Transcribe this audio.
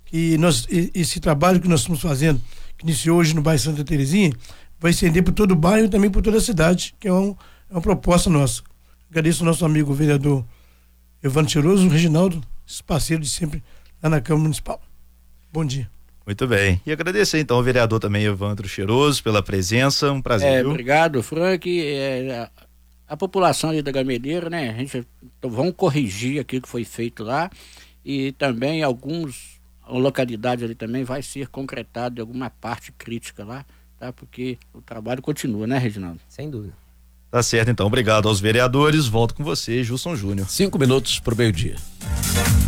que esse trabalho que nós estamos fazendo, que iniciou hoje no bairro Santa Terezinha, vai estender por todo o bairro e também por toda a cidade, que é uma proposta nossa. Agradeço ao nosso amigo vereador Evandro Cheiroso, o Reginaldo, esse parceiro de sempre lá na Câmara Municipal. Bom dia. Muito bem. E agradecer então ao vereador também Evandro Cheiroso pela presença, um prazer. Viu? Obrigado, Frank. A população ali da Gameleira, né? Vamos corrigir aquilo que foi feito lá e também algumas localidades ali também vai ser concretado alguma parte crítica lá, tá? Porque o trabalho continua, né, Reginaldo? Sem dúvida. Tá certo, então. Obrigado aos vereadores. Volto com você, Gilson Júnior. 5 minutos pro meio-dia.